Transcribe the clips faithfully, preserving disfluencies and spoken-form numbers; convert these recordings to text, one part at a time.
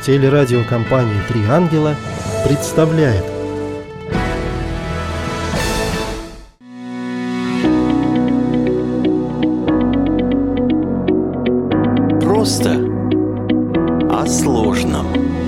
Телерадиокомпания «Три ангела» представляет. Просто о сложном.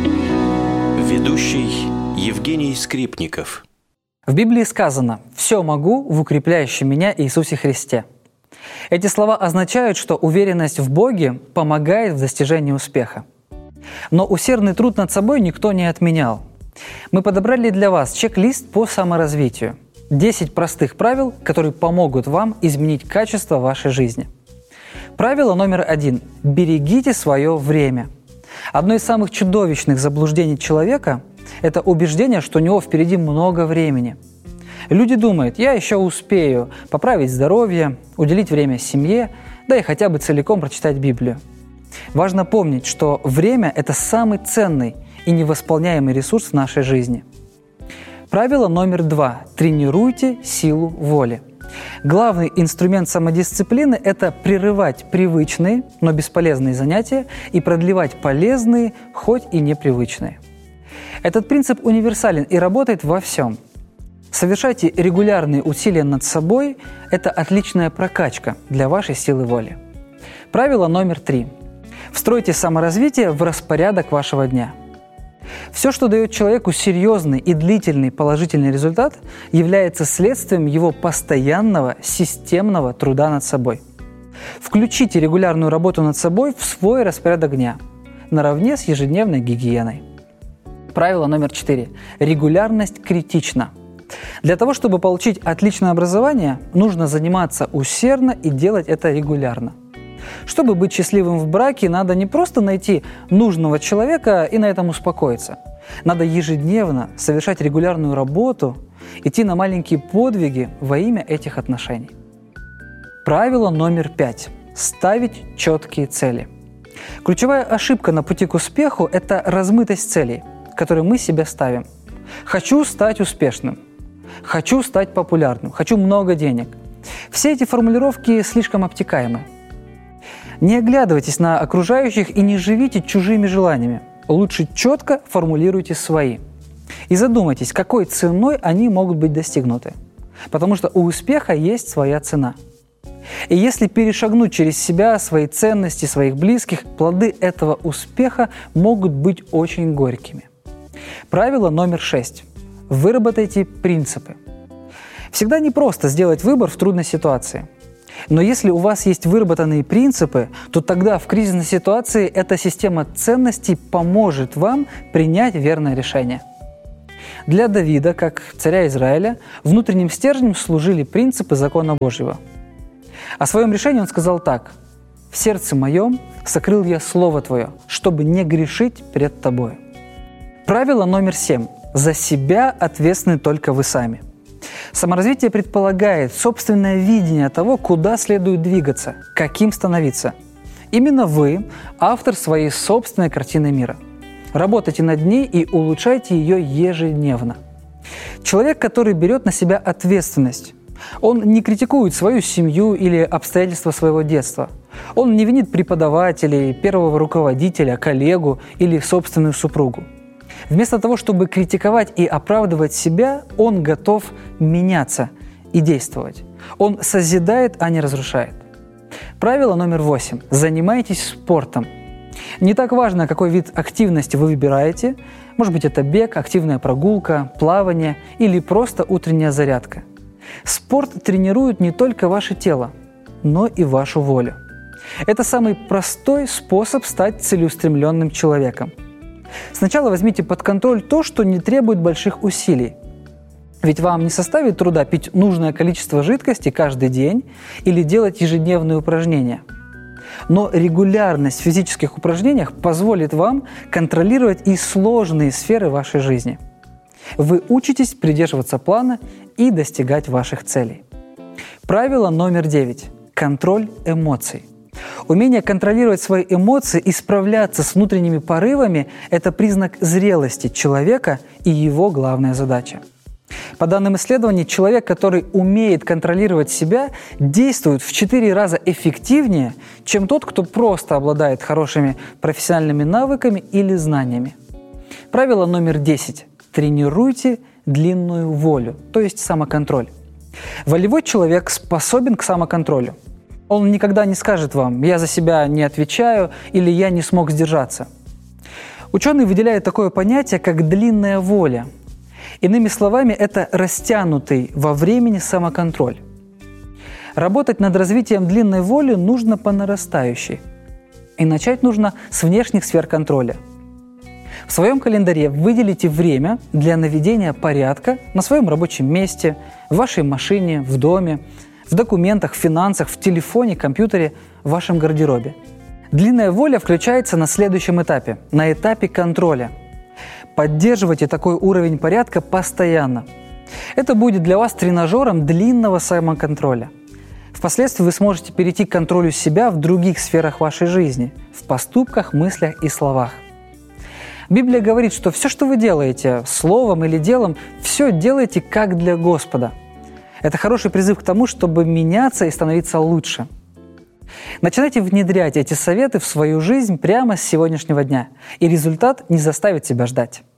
Ведущий Евгений Скрипников. В Библии сказано: «Все могу в укрепляющем меня Иисусе Христе». Эти слова означают, что уверенность в Боге помогает в достижении успеха. Но усердный труд над собой никто не отменял. Мы подобрали для вас чек-лист по саморазвитию. десять простых правил, которые помогут вам изменить качество вашей жизни. Правило номер один. Берегите свое время. Одно из самых чудовищных заблуждений человека – это убеждение, что у него впереди много времени. Люди думают: я еще успею поправить здоровье, уделить время семье, да и хотя бы целиком прочитать Библию. Важно помнить, что время – это самый ценный и невосполняемый ресурс в нашей жизни. Правило номер два. Тренируйте силу воли. Главный инструмент самодисциплины – это прерывать привычные, но бесполезные занятия и продлевать полезные, хоть и непривычные. Этот принцип универсален и работает во всем. Совершайте регулярные усилия над собой – это отличная прокачка для вашей силы воли. Правило номер три. Встройте саморазвитие в распорядок вашего дня. Все, что дает человеку серьезный и длительный положительный результат, является следствием его постоянного, системного труда над собой. Включите регулярную работу над собой в свой распорядок дня, наравне с ежедневной гигиеной. Правило номер четыре. Регулярность критична. Для того, чтобы получить отличное образование, нужно заниматься усердно и делать это регулярно. Чтобы быть счастливым в браке, надо не просто найти нужного человека и на этом успокоиться. Надо ежедневно совершать регулярную работу, идти на маленькие подвиги во имя этих отношений. Правило номер пять. Ставить четкие цели. Ключевая ошибка на пути к успеху – это размытость целей, которые мы себе ставим. Хочу стать успешным, хочу стать популярным, хочу много денег. Все эти формулировки слишком обтекаемы. Не оглядывайтесь на окружающих и не живите чужими желаниями. Лучше четко формулируйте свои. И задумайтесь, какой ценой они могут быть достигнуты. Потому что у успеха есть своя цена. И если перешагнуть через себя, свои ценности, своих близких, плоды этого успеха могут быть очень горькими. Правило номер шесть. Выработайте принципы. Всегда непросто сделать выбор в трудной ситуации. Но если у вас есть выработанные принципы, то тогда в кризисной ситуации эта система ценностей поможет вам принять верное решение. Для Давида, как царя Израиля, внутренним стержнем служили принципы закона Божьего. О своем решении он сказал так: «В сердце моем сокрыл я Слово Твое, чтобы не грешить пред Тобою». Правило номер семь. За себя ответственны только вы сами. Саморазвитие предполагает собственное видение того, куда следует двигаться, каким становиться. Именно вы – автор своей собственной картины мира. Работайте над ней и улучшайте ее ежедневно. Человек, который берет на себя ответственность, он не критикует свою семью или обстоятельства своего детства. Он не винит преподавателей, первого руководителя, коллегу или собственную супругу. Вместо того, чтобы критиковать и оправдывать себя, он готов меняться и действовать. Он созидает, а не разрушает. Правило номер восемь. Занимайтесь спортом. Не так важно, какой вид активности вы выбираете. Может быть, это бег, активная прогулка, плавание или просто утренняя зарядка. Спорт тренирует не только ваше тело, но и вашу волю. Это самый простой способ стать целеустремленным человеком. Сначала возьмите под контроль то, что не требует больших усилий. Ведь вам не составит труда пить нужное количество жидкости каждый день или делать ежедневные упражнения. Но регулярность в физических упражнениях позволит вам контролировать и сложные сферы вашей жизни. Вы учитесь придерживаться плана и достигать ваших целей. Правило номер девять. Контроль эмоций. Умение контролировать свои эмоции и справляться с внутренними порывами – это признак зрелости человека и его главная задача. По данным исследований, человек, который умеет контролировать себя, действует в четыре раза эффективнее, чем тот, кто просто обладает хорошими профессиональными навыками или знаниями. Правило номер десять. Тренируйте длинную волю, то есть самоконтроль. Волевой человек способен к самоконтролю. Он никогда не скажет вам «я за себя не отвечаю» или «я не смог сдержаться». Ученые выделяют такое понятие, как длинная воля. Иными словами, это растянутый во времени самоконтроль. Работать над развитием длинной воли нужно по нарастающей. И начать нужно с внешних сфер контроля. В своем календаре выделите время для наведения порядка на своем рабочем месте, в вашей машине, в доме, в документах, в финансах, в телефоне, компьютере, в вашем гардеробе. Длинная воля включается на следующем этапе, на этапе контроля. Поддерживайте такой уровень порядка постоянно. Это будет для вас тренажером длинного самоконтроля. Впоследствии вы сможете перейти к контролю себя в других сферах вашей жизни, в поступках, мыслях и словах. Библия говорит, что все, что вы делаете, словом или делом, все делайте как для Господа. Это хороший призыв к тому, чтобы меняться и становиться лучше. Начинайте внедрять эти советы в свою жизнь прямо с сегодняшнего дня, и результат не заставит себя ждать.